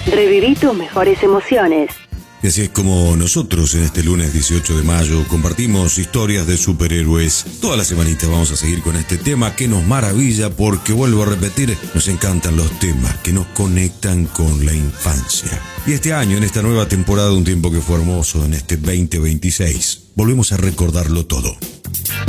Reviví tus mejores emociones. Y así es como nosotros en este lunes 18 de mayo compartimos historias de superhéroes. Toda la semanita vamos a seguir con este tema que nos maravilla porque, vuelvo a repetir, nos encantan los temas que nos conectan con la infancia. Y este año, en esta nueva temporada, un tiempo que fue hermoso, en este 2026, volvemos a recordarlo todo.